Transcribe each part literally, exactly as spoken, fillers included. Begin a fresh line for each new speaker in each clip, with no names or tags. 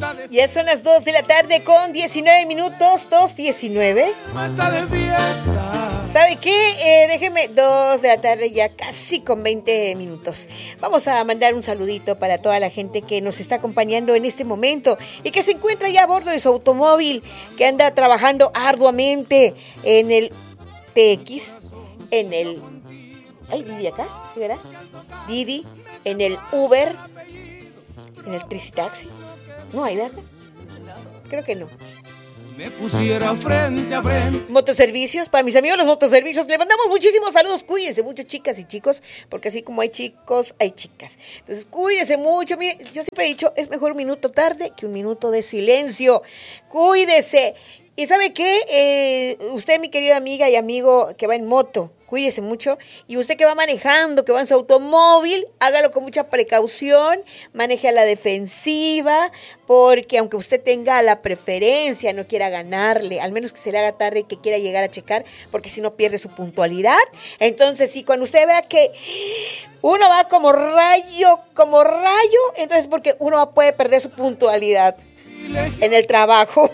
Ya son las dos de la tarde con diecinueve minutos, dos diecinueve.
Hasta de fiesta.
¿Sabe qué? Eh, déjeme, dos de la tarde ya casi con veinte minutos. Vamos a mandar un saludito para toda la gente que nos está acompañando en este momento y que se encuentra ya a bordo de su automóvil, que anda trabajando arduamente en el T X, en el... ¿Ay, Didi acá? ¿Sí, verdad? Didi, en el Uber, en el Tricitaxi. No hay, ¿verdad? Creo que no.
Me pusiera frente a frente.
Motoservicios, para mis amigos los motoservicios, le mandamos muchísimos saludos. Cuídense mucho, chicas y chicos, porque así como hay chicos, hay chicas. Entonces, cuídense mucho. Mire, yo siempre he dicho, es mejor un minuto tarde que un minuto de silencio. Cuídese. Y ¿sabe qué? Eh, usted, mi querida amiga y amigo que va en moto, cuídese mucho. Y usted que va manejando, que va en su automóvil, hágalo con mucha precaución, maneje a la defensiva, porque aunque usted tenga la preferencia, no quiera ganarle, al menos que se le haga tarde y que quiera llegar a checar, porque si no pierde su puntualidad. Entonces, sí, cuando usted vea que uno va como rayo, como rayo, entonces porque uno puede perder su puntualidad en el trabajo.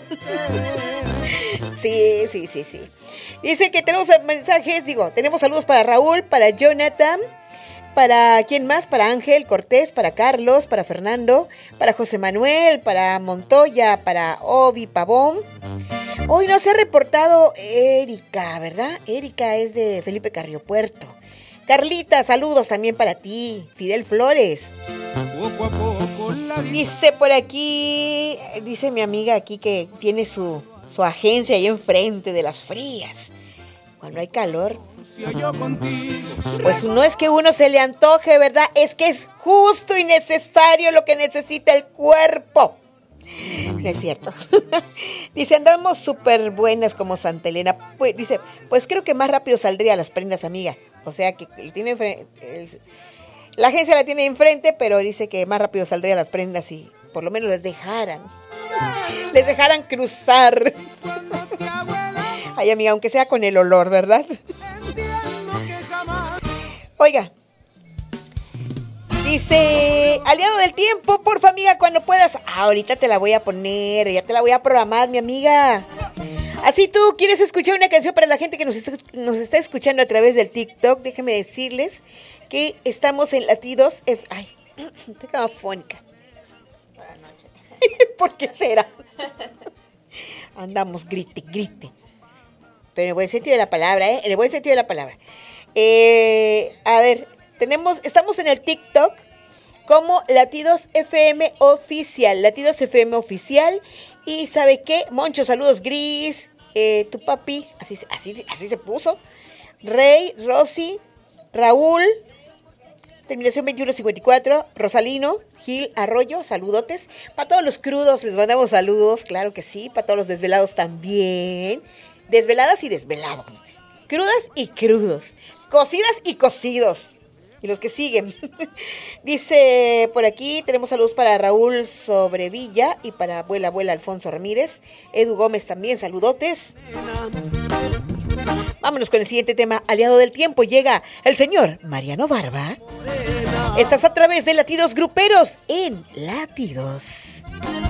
Sí, sí, sí, sí. Dice que tenemos mensajes, digo, tenemos saludos para Raúl, para Jonathan, para ¿quién más? Para Ángel Cortés, para Carlos, para Fernando, para José Manuel, para Montoya, para Obi Pavón. Hoy no se ha reportado Erika, ¿verdad? Erika es de Felipe Carrillo Puerto. Carlita, saludos también para ti. Fidel Flores.
Poco a poco la
Dice por aquí, dice mi amiga aquí que tiene su, su agencia ahí enfrente de las frías. Cuando hay calor,
yo contigo.
pues no es que uno se le antoje, ¿verdad? Es que es justo y necesario lo que necesita el cuerpo. No es cierto. Dice, andamos súper buenas como Santa Elena. Pues, dice, pues creo que más rápido saldría las prendas, amiga. O sea que tiene el, la agencia la tiene enfrente, pero dice que más rápido saldría las prendas si por lo menos les dejaran. Les dejaran cruzar. Ay, amiga, aunque sea con el olor, ¿verdad? Oiga. Dice, aliado del tiempo, porfa, amiga, cuando puedas. Ah, ahorita te la voy a poner, ya te la voy a programar, mi amiga. Así tú quieres escuchar una canción para la gente que nos está, nos está escuchando a través del TikTok. Déjenme decirles que estamos en Latidos F... Ay, estoy como afónica.
Buenas noches.
¿Por qué será? Andamos grite, grite. Pero en el buen sentido de la palabra, ¿eh? En el buen sentido de la palabra. Eh, a ver, tenemos, estamos en el TikTok como Latidos F M Oficial. Latidos F M Oficial. Y ¿sabe qué? Moncho, saludos, Gris, eh, tu papi, así, así, así se puso. Rey, Rosy, Raúl, terminación veintiuno cincuenta y cuatro, Rosalino, Gil, Arroyo, saludotes. Para todos los crudos les mandamos saludos, claro que sí. Para todos los desvelados también. Desveladas y desvelados. Crudas y crudos. Cocidas y cocidos. Y los que siguen. Dice por aquí, tenemos saludos para Raúl Sobrevilla y para abuela, abuela Alfonso Ramírez. Edu Gómez también, saludotes. Vámonos con el siguiente tema. Aliado del tiempo llega el señor Mariano Barba. Estás a través de Latidos Gruperos en Latidos.